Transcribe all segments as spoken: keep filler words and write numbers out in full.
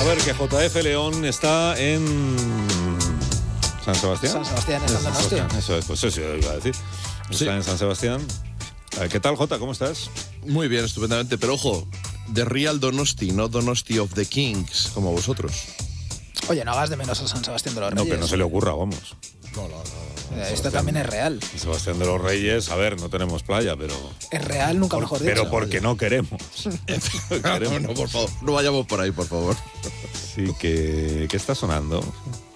A ver, que J F León está en San Sebastián. San Sebastián, en San Donosti. Donosti. Eso es, pues eso iba a decir. Está Sí. en San Sebastián. A ver, ¿qué tal, Jota? ¿Cómo estás? Muy bien, estupendamente. Pero ojo, The Real Donosti, no Donosti of the Kings, como vosotros. Oye, no hagas de menos a San Sebastián de los No, Reyes. que no se le ocurra, vamos. No, no, no. Eh, Esto también es real. San Sebastián de los Reyes, a ver, no tenemos playa, pero... Es real, nunca mejor dicho. Pero porque no queremos. No No, queremos. no, por favor, no vayamos por ahí, por favor. Sí, que... ¿Qué está sonando?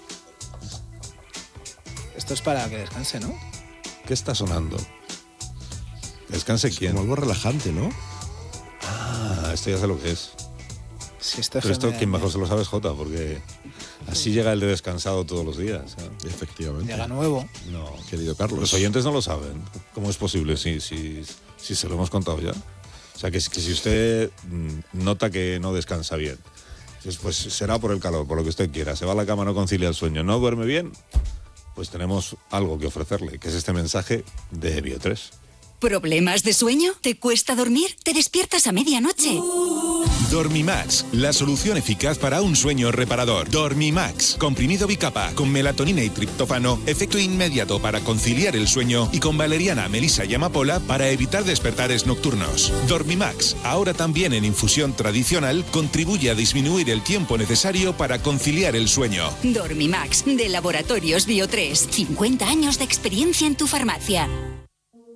Esto es para que descanse, ¿no? ¿Qué está sonando? ¿Descanse quién? Como algo relajante, ¿no? Ah, esto ya sé lo que es. Si esto Pero esto, F M, quien mejor se lo sabe es Jota, porque así llega el de descansado todos los días. ¿eh? Efectivamente. llega nuevo. No, Querido Carlos. los oyentes no lo saben. ¿Cómo es posible? Si, si, si se lo hemos contado ya. O sea, que, que si usted mm, nota que no descansa bien, pues será por el calor, por lo que usted quiera. Se va a la cama, no concilia el sueño, no duerme bien, pues tenemos algo que ofrecerle, que es este mensaje de Bio tres. ¿Problemas de sueño? ¿Te cuesta dormir? ¿Te despiertas a medianoche? Dormimax, la solución eficaz para un sueño reparador. Dormimax, comprimido bicapa, con melatonina y triptófano, efecto inmediato para conciliar el sueño y con valeriana, melisa y amapola para evitar despertares nocturnos. Dormimax, ahora también en infusión tradicional, contribuye a disminuir el tiempo necesario para conciliar el sueño. Dormimax, de Laboratorios Bio tres. cincuenta años de experiencia en tu farmacia.